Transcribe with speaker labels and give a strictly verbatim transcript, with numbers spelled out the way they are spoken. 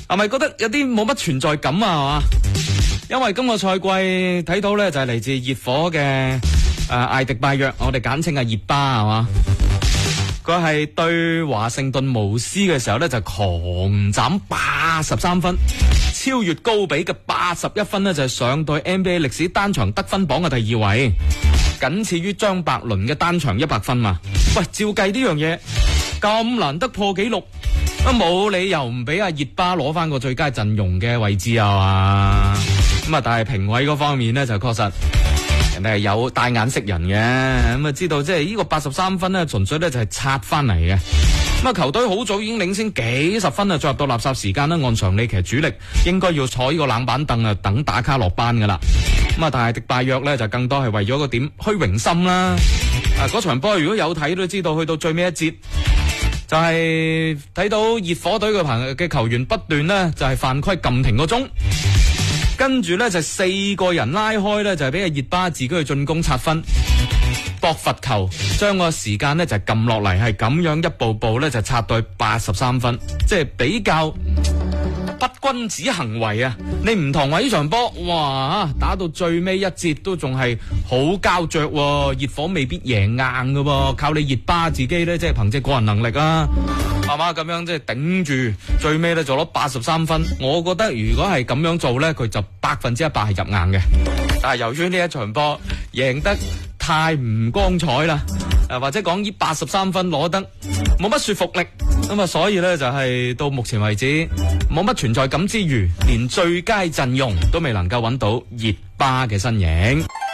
Speaker 1: 係咪覺得有啲冇乜存在感啊？係嘛？因為今個賽季睇到咧就係嚟自熱火嘅誒艾迪拜約，我哋簡稱係熱巴係嘛？佢係對華盛頓巫師嘅時候咧就狂斬八十三分，超越高比嘅八十一分呢，就係上到 N B A 歷史單場得分榜嘅第二位，僅次於張伯倫嘅單場一百分嘛。喂，照計呢樣嘢咁難得破紀錄，都冇理由唔俾阿熱巴攞翻個最佳陣容嘅位置啊嘛。咁啊，但係評委嗰方面呢，就確實人哋係有帶眼識人嘅，咁啊知道即係呢個八十三分呢，純粹咧就係刷翻嚟嘅。咁啊，球隊好早已經領先幾十分啊，進入到垃圾時間啦。按常理其實主力應該要坐呢個冷板凳啊，等打卡落班噶啦。咁啊，但係迪拜約咧就更多係為咗個點虛榮心啦。啊，嗰場波如果有睇都知道，去到最尾一節就係睇到熱火隊嘅朋嘅球員不斷呢，就係犯規撳停個鐘。跟住咧就四個人拉開咧，就係俾阿熱巴自己去進攻刷分，搏罰球，將個時間咧就撳落嚟，係咁樣一步步咧就刷到八十三分，即係比較不君子行為啊！你唔同話呢場波，哇打到最尾一節都仲係好膠着，熱火未必贏硬噶，靠你熱巴自己咧，即係憑借個人能力啊！係嘛，咁樣即係頂住，最尾咧就攞八十三分。我覺得如果係咁樣做咧，佢就百分之一百係入硬嘅。但係由於呢一場波贏得太唔光彩啦，誒或者講呢八十三分攞得冇乜說服力，咁啊所以咧就係到目前為止冇乜存在感之餘，連最佳陣容都未能夠揾到熱巴嘅身影。